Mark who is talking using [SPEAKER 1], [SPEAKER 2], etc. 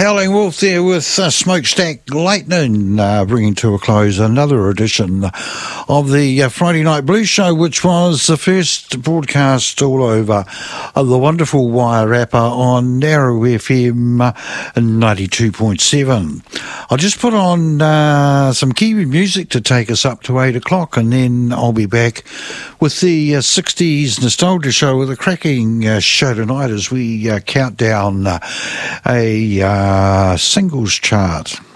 [SPEAKER 1] Howling Wolf there with Smokestack Lightning, bringing to a close another edition of the Friday Night Blues Show, which was the first broadcast all over the wonderful Wire Rapper on Narrow FM 92.7. I'll just put on some Kiwi music to take us up to 8 o'clock, and then I'll be back with the 60s Nostalgia Show with a cracking show tonight as we count down a singles chart.